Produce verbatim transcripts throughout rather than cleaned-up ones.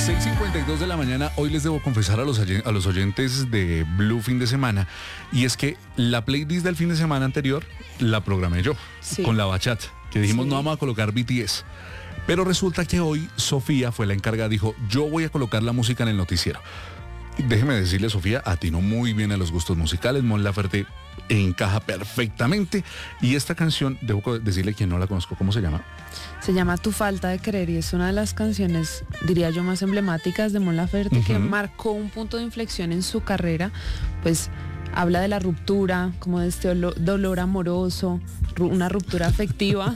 seis cincuenta y dos de la mañana, hoy les debo confesar a los, a los oyentes de Blue Fin de Semana, y es que la playlist del fin de semana anterior la programé yo, sí. con la bachata, que dijimos Sí. no vamos a colocar B T S. Pero resulta que hoy Sofía fue la encargada, dijo, yo voy a colocar la música en el noticiero. Déjeme decirle, Sofía, atinó muy bien a los gustos musicales. Mon Laferte encaja perfectamente. Y esta canción, debo decirle que no la conozco, ¿cómo se llama? Se llama Tu falta de querer y es una de las canciones, diría yo, más emblemáticas de Mon Laferte, uh-huh. que marcó un punto de inflexión en su carrera. Pues habla de la ruptura, como de este dolor amoroso, una ruptura afectiva.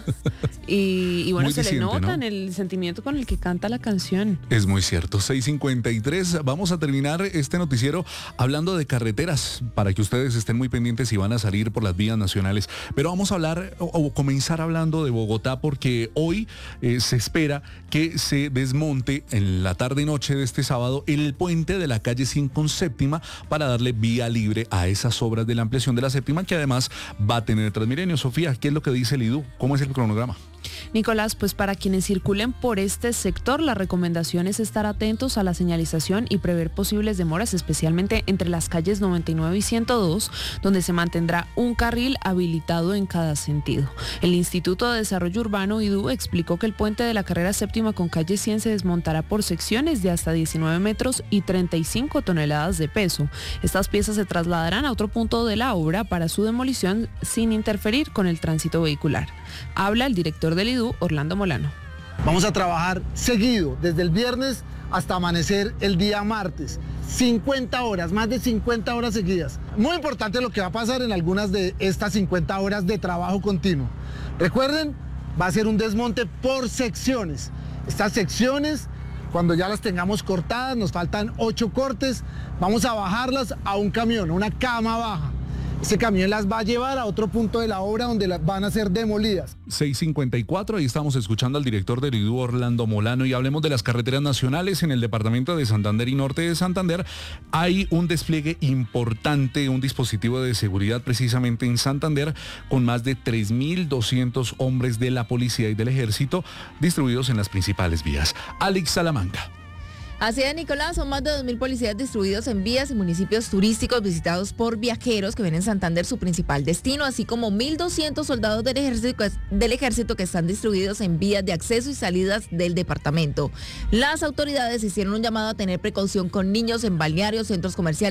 y, y bueno, muy se diciente, le nota, ¿no?, en el sentimiento con el que canta la canción. Es muy cierto. seis cincuenta y tres. Vamos a terminar este noticiero hablando de carreteras, para que ustedes estén muy pendientes si van a salir por las vías nacionales. Pero vamos a hablar o, o comenzar hablando de Bogotá, porque hoy eh, se espera que se desmonte en la tarde y noche de este sábado el puente de la calle cinco con séptima para darle vía libre a esas obras de la ampliación de la séptima, que además va a tener Transmilenio. Sofía, ¿qué es lo que dice el I D U? ¿Cómo es el cronograma? Nicolás, pues para quienes circulen por este sector, la recomendación es estar atentos a la señalización y prever posibles demoras, especialmente entre las calles noventa y nueve y ciento dos, donde se mantendrá un carril habilitado en cada sentido. El Instituto de Desarrollo Urbano, I D U, explicó que el puente de la carrera séptima con calle cien se desmontará por secciones de hasta diecinueve metros y treinta y cinco toneladas de peso. Estas piezas se trasladarán a otro punto de la obra para su demolición sin interferir con el tránsito vehicular. Habla el director del I D U, Orlando Molano. Vamos a trabajar seguido, desde el viernes hasta amanecer el día martes. cincuenta horas, más de cincuenta horas seguidas. Muy importante lo que va a pasar en algunas de estas cincuenta horas de trabajo continuo. Recuerden, va a ser un desmonte por secciones. Estas secciones, cuando ya las tengamos cortadas, nos faltan ocho cortes, vamos a bajarlas a un camión, a una cama baja. Ese camión las va a llevar a otro punto de la obra donde las van a ser demolidas. seis cincuenta y cuatro, ahí estamos escuchando al director del I D U, Orlando Molano, y hablemos de las carreteras nacionales. En el departamento de Santander y norte de Santander hay un despliegue importante, un dispositivo de seguridad precisamente en Santander, con más de tres mil doscientos hombres de la policía y del ejército distribuidos en las principales vías. Alex Salamanca. Así es, Nicolás, son más de dos mil policías distribuidos en vías y municipios turísticos visitados por viajeros que ven en Santander su principal destino, así como mil doscientos soldados del ejército, del ejército que están distribuidos en vías de acceso y salidas del departamento. Las autoridades hicieron un llamado a tener precaución con niños en balnearios, centros comerciales